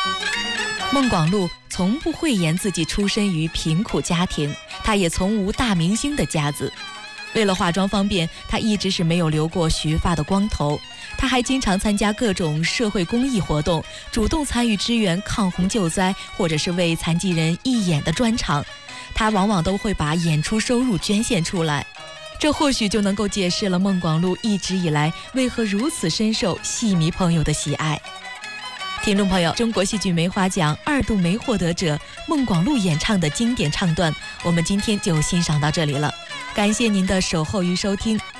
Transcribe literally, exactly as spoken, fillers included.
孟广禄从不讳言自己出身于贫苦家庭，他也从无大明星的家子。为了化妆方便，他一直是没有留过须发的光头。他还经常参加各种社会公益活动，主动参与支援抗洪救灾，或者是为残疾人义演的专场。他往往都会把演出收入捐献出来，这或许就能够解释了孟广禄一直以来为何如此深受戏迷朋友的喜爱。听众朋友，中国戏剧梅花奖二度梅获得者孟广禄演唱的经典唱段，我们今天就欣赏到这里了。感谢您的守候与收听，